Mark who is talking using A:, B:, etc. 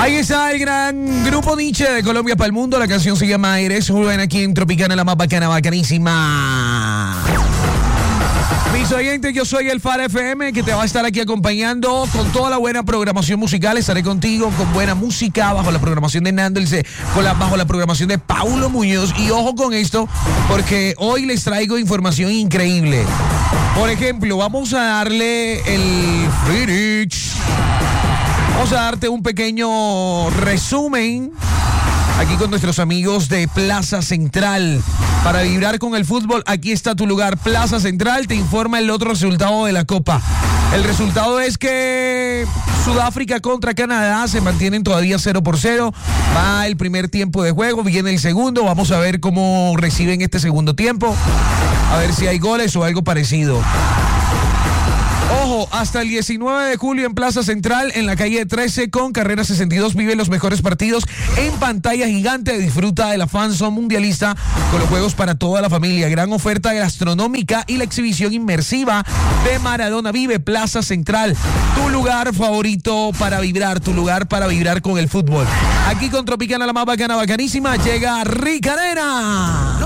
A: Ahí está el gran grupo Nietzsche de Colombia para el mundo. La canción se llama Eres Joven, aquí en Tropicana, la más bacana, bacanísima. Mis oyentes, yo soy el Fara FM, que te va a estar aquí acompañando con toda la buena programación musical. Estaré contigo con buena música, bajo la programación de Nando, bajo la programación de Paulo Muñoz. Y ojo con esto, porque hoy les traigo información increíble. Por ejemplo, vamos a darle el Phoenix. Vamos a darte un pequeño resumen aquí con nuestros amigos de Plaza Central. Para vibrar con el fútbol, aquí está tu lugar. Plaza Central te informa el otro resultado de la Copa. El resultado es que Sudáfrica contra Canadá se mantienen todavía 0-0. Va el primer tiempo de juego, viene el segundo. Vamos a ver cómo reciben este segundo tiempo. A ver si hay goles o algo parecido. Ojo, hasta el 19 de julio en Plaza Central, en la calle 13 con carrera 62, vive los mejores partidos en pantalla gigante. Disfruta de la fanzone mundialista con los juegos para toda la familia. Gran oferta gastronómica y la exhibición inmersiva de Maradona. Vive Plaza Central, tu lugar favorito para vibrar, tu lugar para vibrar con el fútbol. Aquí con Tropicana, la más bacana, bacanísima, llega Ricanera.